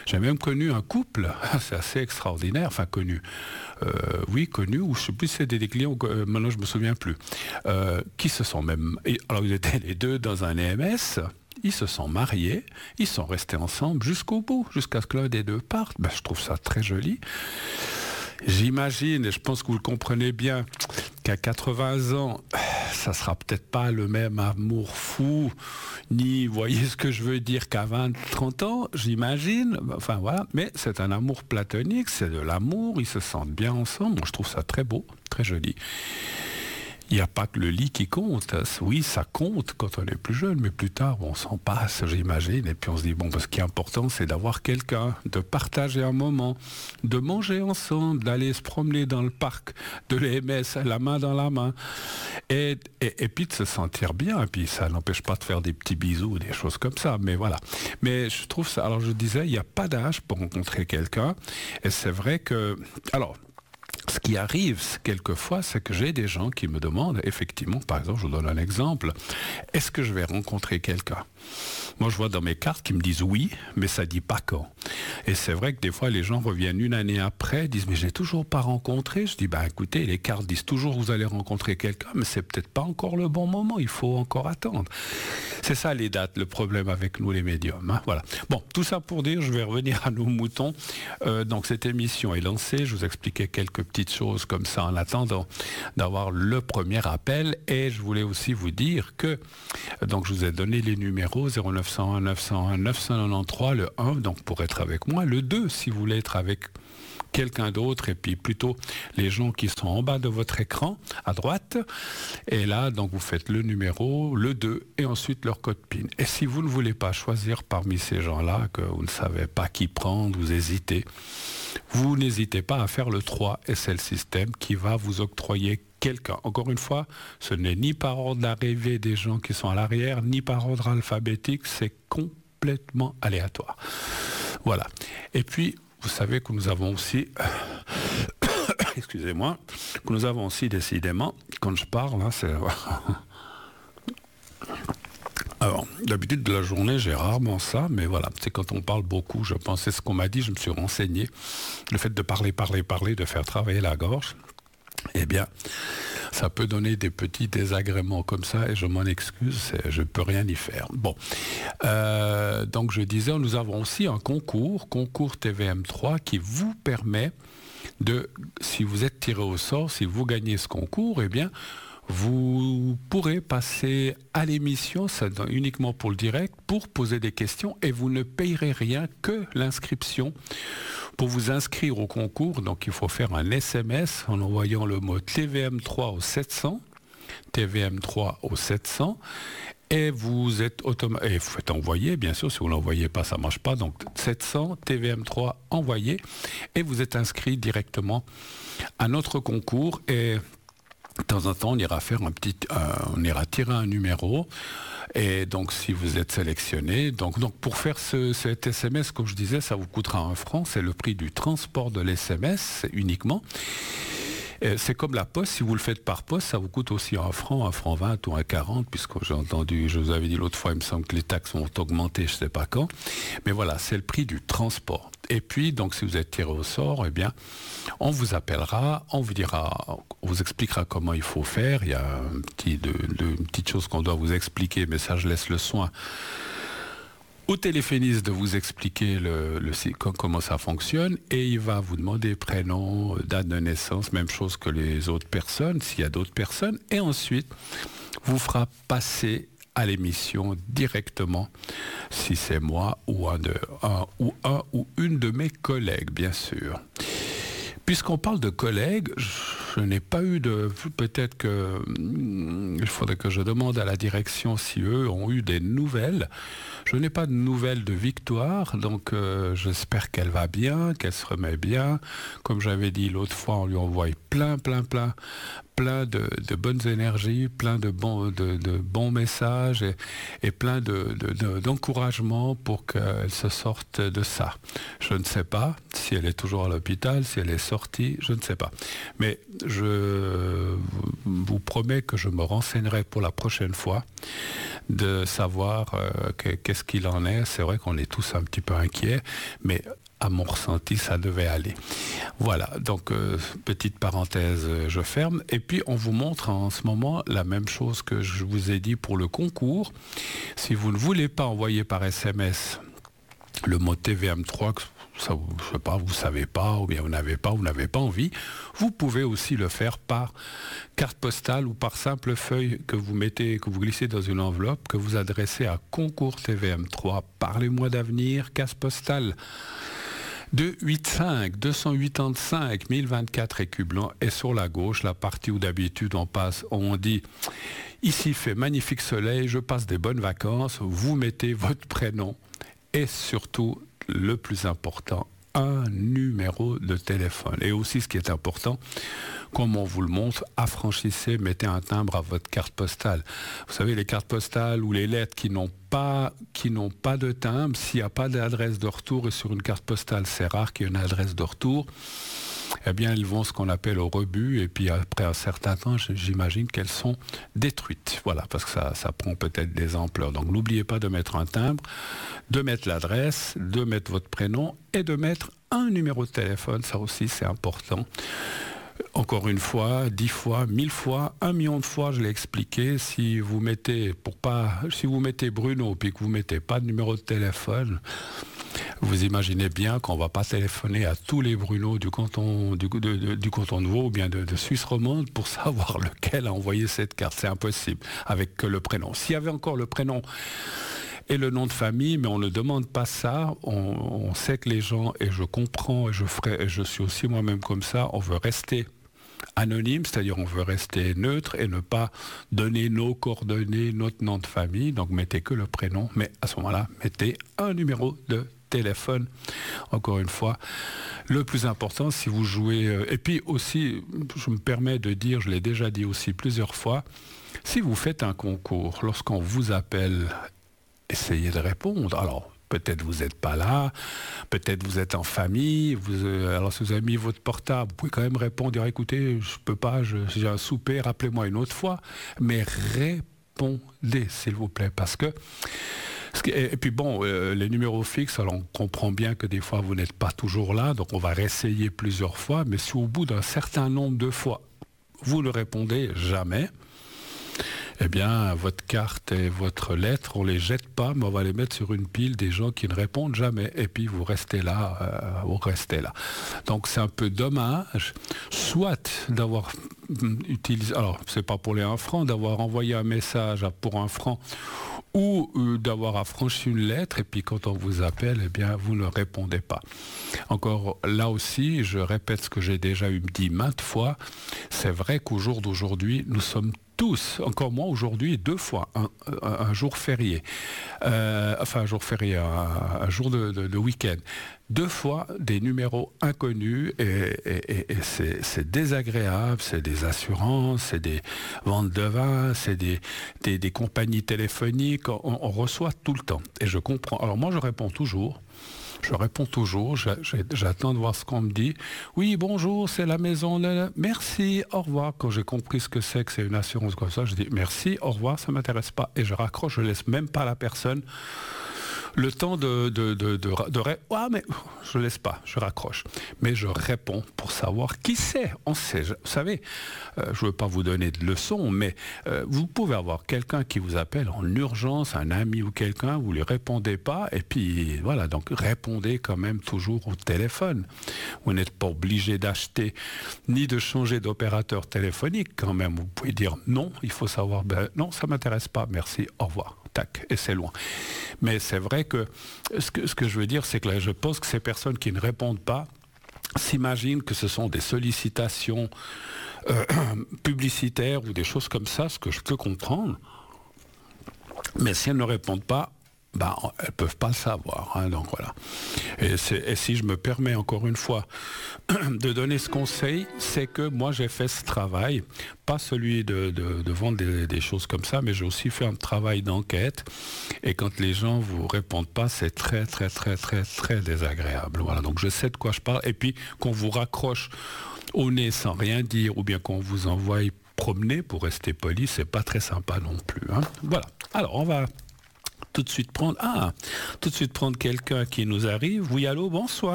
J'ai même connu un couple, c'est assez extraordinaire, enfin connu, ou je ne sais plus si c'était des clients, maintenant je ne me souviens plus, qui se sont même... Alors ils étaient les deux dans un EMS, ils se sont mariés, ils sont restés ensemble jusqu'au bout, jusqu'à ce que l'un des deux parte. Ben, je trouve ça très joli. J'imagine, et je pense que vous le comprenez bien, qu'à 80 ans, ça sera peut-être pas le même amour fou, ni, vous voyez ce que je veux dire, qu'à 20, 30 ans, j'imagine. Enfin voilà, mais c'est un amour platonique, c'est de l'amour, ils se sentent bien ensemble. Moi, je trouve ça très beau, très joli. Il n'y a pas que le lit qui compte. Oui, ça compte quand on est plus jeune, mais plus tard, on s'en passe, j'imagine. Et puis on se dit, bon, ce qui est important, c'est d'avoir quelqu'un, de partager un moment, de manger ensemble, d'aller se promener dans le parc de l'EMS, la main dans la main. Et puis de se sentir bien. Et puis ça n'empêche pas de faire des petits bisous, des choses comme ça. Mais voilà. Mais je trouve ça... Alors je disais, il n'y a pas d'âge pour rencontrer quelqu'un. Et c'est vrai que... Alors... Ce qui arrive quelquefois, c'est que j'ai des gens qui me demandent, effectivement, par exemple, je vous donne un exemple, est-ce que je vais rencontrer quelqu'un ? Moi, je vois dans mes cartes qui me disent oui, mais ça ne dit pas quand. Et c'est vrai que des fois, les gens reviennent une année après, disent, mais je n'ai toujours pas rencontré. Je dis, écoutez, les cartes disent toujours que vous allez rencontrer quelqu'un, mais c'est peut-être pas encore le bon moment, il faut encore attendre. C'est ça les dates, le problème avec nous les médiums. Hein, voilà. Bon, tout ça pour dire, je vais revenir à nos moutons. Donc cette émission est lancée, je vous expliquais quelques petites choses comme ça en attendant d'avoir le premier appel. Et je voulais aussi vous dire que, donc je vous ai donné les numéros 0901 901 993, le 1, donc pour être avec moi, le 2 si vous voulez être avec quelqu'un d'autre, et puis plutôt les gens qui sont en bas de votre écran, à droite, et là, donc vous faites le numéro, le 2, et ensuite leur code PIN. Et si vous ne voulez pas choisir parmi ces gens-là, que vous ne savez pas qui prendre, vous hésitez, vous n'hésitez pas à faire le 3, et c'est le système qui va vous octroyer quelqu'un. Encore une fois, ce n'est ni par ordre d'arrivée des gens qui sont à l'arrière, ni par ordre alphabétique, c'est complètement aléatoire. Voilà. Et puis, vous savez que nous avons aussi, excusez-moi, que nous avons aussi décidément, quand je parle, hein, c'est... Alors, d'habitude de la journée, j'ai rarement ça, mais voilà, c'est quand on parle beaucoup, je pense, c'est ce qu'on m'a dit, je me suis renseigné. Le fait de parler, de faire travailler la gorge, eh bien, ça peut donner des petits désagréments comme ça, et je m'en excuse, je ne peux rien y faire. Bon, donc je disais, nous avons aussi un concours TVM3, qui vous permet de, si vous êtes tiré au sort, si vous gagnez ce concours, eh bien, vous pourrez passer à l'émission, uniquement pour le direct, pour poser des questions, et vous ne payerez rien que l'inscription. Pour vous inscrire au concours, donc il faut faire un SMS en envoyant le mot TVM3 au 700, TVM3 au 700, et vous êtes et vous faites envoyer, bien sûr, si vous ne l'envoyez pas, ça ne marche pas, donc 700, TVM3 envoyé, et vous êtes inscrit directement à notre concours, et de temps en temps, on ira faire on ira tirer un numéro. Et donc, si vous êtes sélectionné, donc pour faire cet SMS, comme je disais, ça vous coûtera 1 franc. C'est le prix du transport de l'SMS uniquement. C'est comme la poste, si vous le faites par poste, ça vous coûte aussi 1 franc 20 ou 1,40, puisque j'ai entendu, je vous avais dit l'autre fois, il me semble que les taxes vont augmenter, je ne sais pas quand. Mais voilà, c'est le prix du transport. Et puis, donc, si vous êtes tiré au sort, eh bien, on vous appellera, on vous expliquera comment il faut faire. Il y a une petite chose qu'on doit vous expliquer, mais ça, je laisse le soin au téléphoniste de vous expliquer comment ça fonctionne, et il va vous demander prénom, date de naissance, même chose que les autres personnes, s'il y a d'autres personnes, et ensuite vous fera passer à l'émission directement, si c'est moi ou une de mes collègues, bien sûr. Puisqu'on parle de collègues, je n'ai pas eu peut-être que il faudrait que je demande à la direction si eux ont eu des nouvelles. Je n'ai pas de nouvelles de Victoire, donc j'espère qu'elle va bien, qu'elle se remet bien. Comme j'avais dit l'autre fois, on lui envoie plein de bonnes énergies, plein de bons messages et plein d'encouragements pour qu'elle se sorte de ça. Je ne sais pas si elle est toujours à l'hôpital, si elle est sortie, je ne sais pas. Mais je vous promets que je me renseignerai pour la prochaine fois de savoir qu'est-ce qu'il en est. C'est vrai qu'on est tous un petit peu inquiets, mais à mon ressenti, ça devait aller. Voilà, donc petite parenthèse, je ferme. Et puis, on vous montre en ce moment la même chose que je vous ai dit pour le concours. Si vous ne voulez pas envoyer par SMS le mot TVM3, ça, je sais pas, vous savez pas, ou bien vous n'avez pas envie, vous pouvez aussi le faire par carte postale ou par simple feuille que vous mettez, que vous glissez dans une enveloppe, que vous adressez à Concours TVM3. Parlez-moi d'avenir, case postale 285 1024 écus blancs, et sur la gauche, la partie où d'habitude on dit ici fait magnifique soleil, je passe des bonnes vacances, vous mettez votre prénom et surtout, le plus important, un numéro de téléphone. Et aussi, ce qui est important, comme on vous le montre, affranchissez, mettez un timbre à votre carte postale. Vous savez, les cartes postales ou les lettres qui n'ont pas de timbre, s'il n'y a pas d'adresse de retour, et sur une carte postale, c'est rare qu'il y ait une adresse de retour, eh bien, elles vont ce qu'on appelle au rebut, et puis après un certain temps, j'imagine qu'elles sont détruites. Voilà, parce que ça prend peut-être des ampleurs. Donc, n'oubliez pas de mettre un timbre, de mettre l'adresse, de mettre votre prénom et de mettre un numéro de téléphone. Ça aussi, c'est important. Encore une fois, 10 fois, 1000 fois, 1 million de fois, je l'ai expliqué. Si vous mettez Bruno puis que vous mettez pas de numéro de téléphone, vous imaginez bien qu'on ne va pas téléphoner à tous les Bruno du canton de Vaud ou bien de Suisse romande pour savoir lequel a envoyé cette carte. C'est impossible avec que le prénom. S'il y avait encore le prénom et le nom de famille, mais on ne demande pas ça. On sait que les gens, et je comprends, et je suis aussi moi-même comme ça, on veut rester anonyme, c'est-à-dire on veut rester neutre et ne pas donner nos coordonnées, notre nom de famille. Donc mettez que le prénom, mais à ce moment-là, mettez un numéro de téléphone. Encore une fois, le plus important, si vous jouez... et puis aussi, je me permets de dire, je l'ai déjà dit aussi plusieurs fois, si vous faites un concours, lorsqu'on vous appelle, essayez de répondre. Alors, peut-être vous n'êtes pas là, peut-être vous êtes en famille, alors si vous avez mis votre portable, vous pouvez quand même répondre, dire écoutez, je peux pas, j'ai un souper, rappelez-moi une autre fois, mais répondez, s'il vous plaît, parce que... Et puis bon, les numéros fixes, alors on comprend bien que des fois vous n'êtes pas toujours là, donc on va réessayer plusieurs fois, mais si au bout d'un certain nombre de fois, vous ne répondez jamais, eh bien, votre carte et votre lettre, on ne les jette pas, mais on va les mettre sur une pile des gens qui ne répondent jamais. Et puis, vous restez là, Donc, c'est un peu dommage, soit d'avoir utilisé, alors, c'est pas pour les 1 franc, d'avoir envoyé un message pour 1 franc, ou d'avoir affranchi une lettre, et puis quand on vous appelle, eh bien, vous ne répondez pas. Encore là aussi, je répète ce que j'ai déjà dit maintes fois, c'est vrai qu'au jour d'aujourd'hui, nous sommes tous, encore moi aujourd'hui, 2 fois, un jour férié, un jour férié, un jour de week-end, 2 fois des numéros inconnus, et c'est désagréable, c'est des assurances, c'est des ventes de vin, c'est des compagnies téléphoniques, on reçoit tout le temps, et je comprends. Alors moi je réponds toujours, j'attends de voir ce qu'on me dit. Oui, bonjour, c'est la maison. Merci, au revoir. Quand j'ai compris ce que c'est une assurance comme ça, je dis merci, au revoir, ça ne m'intéresse pas. Et je raccroche, je ne laisse même pas la personne le temps ah, mais je laisse pas, je raccroche. Mais je réponds pour savoir qui c'est. On sait, vous savez, je ne veux pas vous donner de leçons, mais vous pouvez avoir quelqu'un qui vous appelle en urgence, un ami ou quelqu'un, vous ne lui répondez pas, et puis voilà, donc répondez quand même toujours au téléphone. Vous n'êtes pas obligé d'acheter ni de changer d'opérateur téléphonique quand même. Vous pouvez dire non, il faut savoir, non, ça ne m'intéresse pas, merci, au revoir. Tac, et c'est loin. Mais c'est vrai que ce que je veux dire, c'est que là, je pense que ces personnes qui ne répondent pas s'imaginent que ce sont des sollicitations publicitaires ou des choses comme ça, ce que je peux comprendre. Mais si elles ne répondent pas, elles ne peuvent pas le savoir. Hein, donc voilà. Et si je me permets encore une fois de donner ce conseil, c'est que moi j'ai fait ce travail, pas celui de vendre des choses comme ça, mais j'ai aussi fait un travail d'enquête. Et quand les gens vous répondent pas, c'est très très très très très désagréable. Voilà. Donc je sais de quoi je parle. Et puis qu'on vous raccroche au nez sans rien dire, ou bien qu'on vous envoie promener pour rester poli, c'est pas très sympa non plus. Hein. Voilà. Alors, on va tout de suite prendre quelqu'un qui nous arrive. Oui, allô, bonsoir.